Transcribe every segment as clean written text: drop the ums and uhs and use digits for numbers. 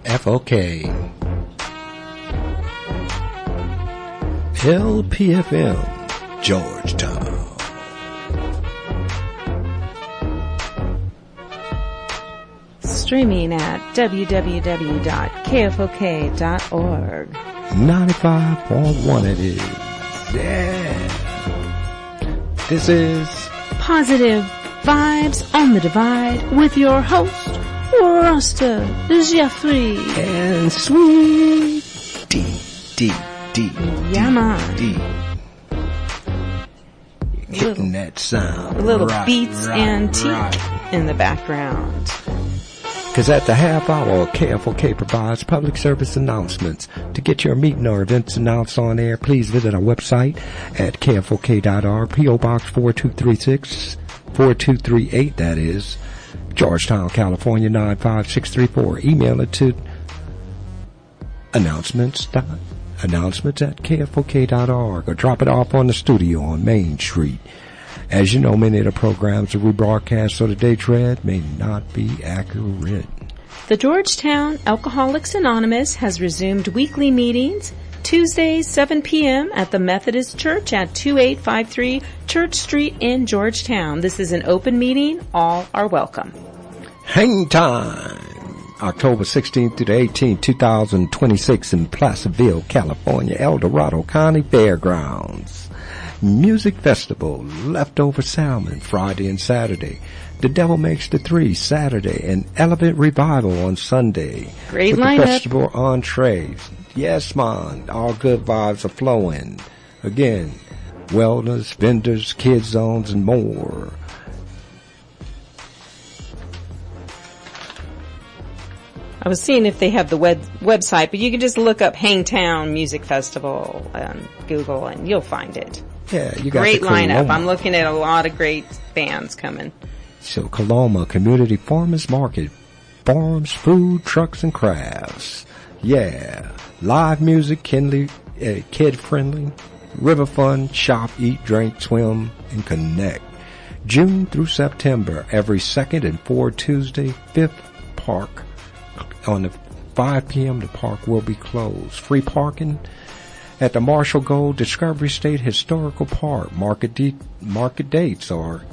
KFOK. LPFM, Georgetown. Streaming at www.kfok.org. 95.1 it is. Yeah. This is Positive Vibes on the Divide with your host, Rasta Jeffrey. and Sweet D. Yeah, man. Hitting that sound. A little beats and teeth in the background. Because at the half hour, KFOK provides public service announcements. To get your meeting or events announced on air, please visit our website at kfok.org, P.O. Box 4238, that is, Georgetown, California, 95634. Email it to announcements at kfok.org or drop it off on the studio on Main Street. As you know, many of the programs that we broadcast or the dates read may not be accurate. The Georgetown Alcoholics Anonymous has resumed weekly meetings Tuesdays, 7 p.m. at the Methodist Church at 2853 Church Street in Georgetown. This is an open meeting. All are welcome. Hang time! October 16th to the 18th, 2026 in Placerville, California, El Dorado County Fairgrounds. Music Festival, Leftover Salmon, Friday and Saturday. The Devil Makes the Three, Saturday, and Elevate Revival on Sunday. Great with lineup. The festival entrees. Yes, man, all good vibes are flowing. Again, wellness, vendors, kid zones, and more. I was seeing if they have the website, but you can just look up Hangtown Music Festival on Google and you'll find it. Yeah, you got great the lineup. Coloma. I'm looking at a lot of great bands coming. So Coloma Community Farmers Market, farms, food, trucks, and crafts. Yeah, live music, kid friendly, river fun, shop, eat, drink, swim, and connect. June through September, every second and fourth Tuesday, 5th Park. On the 5 p.m. the park will be closed. Free parking at the Marshall Gold Discovery State Historical Park. Market dates are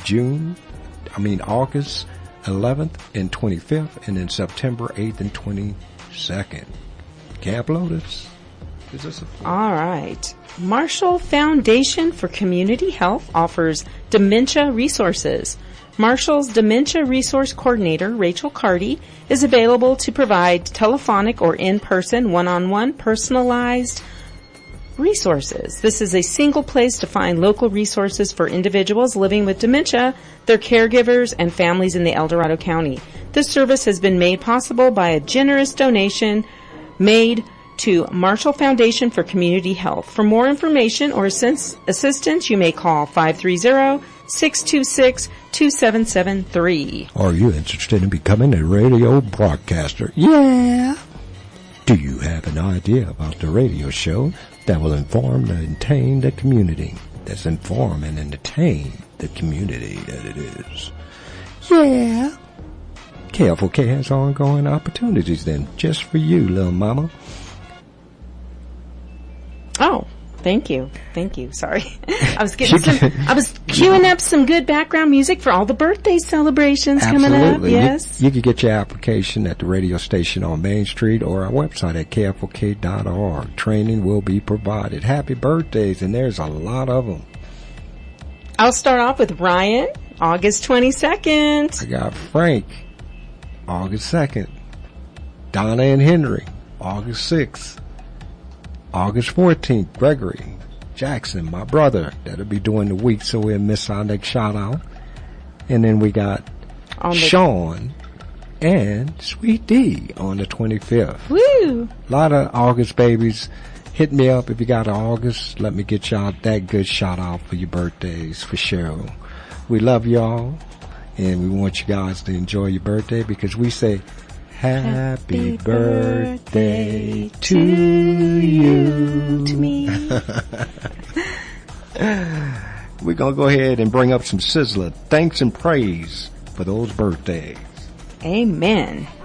August 11th and 25th, and then September 8th and 22nd. Camp Lotus. Is this a All right. Marshall Foundation for Community Health offers dementia resources. Marshall's Dementia Resource Coordinator, Rachel Carty, is available to provide telephonic or in-person, one-on-one, personalized resources. This is a single place to find local resources for individuals living with dementia, their caregivers, and families in the El Dorado County. This service has been made possible by a generous donation made to Marshall Foundation for Community Health. For more information or assistance, you may call 530-626-2773. Are you interested in becoming a radio broadcaster? Yeah. Do you have an idea about the radio show that will inform and entertain the community? That's inform and entertain the community that it is. Yeah. KFOK has ongoing opportunities then, just for you, little mama. Oh, thank you. Sorry. I was queuing up some good background music for all the birthday celebrations coming up. Yes. You can get your application at the radio station on Main Street or our website at kfok.org. Training will be provided. Happy birthdays, and there's a lot of them. I'll start off with Ryan, August 22nd. I got Frank, August 2nd. Donna and Henry, August 6th. August 14th, Gregory Jackson, my brother. That'll be during the week, so we'll miss our next shout out. And then we got Sean and Sweet D on the 25th. Woo! A lot of August babies. Hit me up if you got an August. Let me get y'all that good shout out for your birthdays for sure. We love y'all, and we want you guys to enjoy your birthday because we say, Happy birthday to you. To me. We're going to go ahead and bring up some Sizzler. Thanks and praise for those birthdays. Amen.